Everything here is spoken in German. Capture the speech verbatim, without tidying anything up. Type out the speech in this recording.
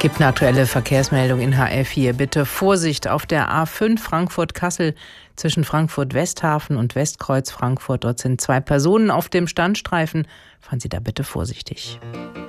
Gibt eine aktuelle Verkehrsmeldung in H R vier. Bitte Vorsicht auf der A fünf Frankfurt-Kassel zwischen Frankfurt-Westhafen und Westkreuz Frankfurt. Dort sind zwei Personen auf dem Standstreifen. Fahren Sie da bitte vorsichtig.